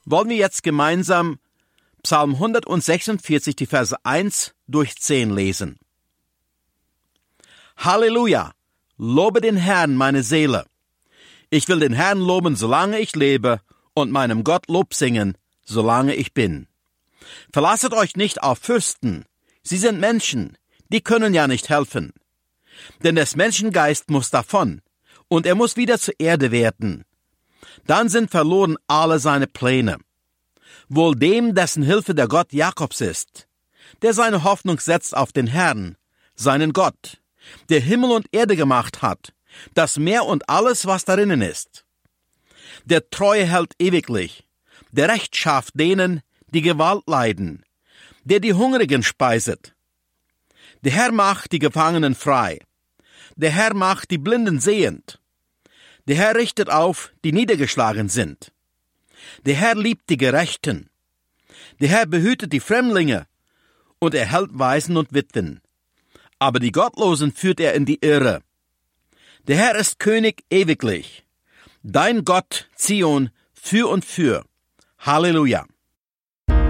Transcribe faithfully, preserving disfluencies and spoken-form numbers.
wollen wir jetzt gemeinsam Psalm hundertsechsundvierzig, die Verse eins durch zehn lesen. Halleluja! Lobe den Herrn, meine Seele. Ich will den Herrn loben, solange ich lebe, und meinem Gott Lob singen, solange ich bin. Verlasset euch nicht auf Fürsten. Sie sind Menschen, die können ja nicht helfen. Denn des Menschen Geist muss davon, und er muss wieder zur Erde werden. Dann sind verloren alle seine Pläne. Wohl dem, dessen Hilfe der Gott Jakobs ist, der seine Hoffnung setzt auf den Herrn, seinen Gott, der Himmel und Erde gemacht hat, das Meer und alles, was darinnen ist. Der Treue hält ewiglich, der Recht schafft denen, die Gewalt leiden, der die Hungrigen speiset. Der Herr macht die Gefangenen frei, der Herr macht die Blinden sehend, der Herr richtet auf, die niedergeschlagen sind. Der Herr liebt die Gerechten. Der Herr behütet die Fremdlinge und erhält Waisen und Witwen. Aber die Gottlosen führt er in die Irre. Der Herr ist König ewiglich. Dein Gott, Zion, für und für. Halleluja.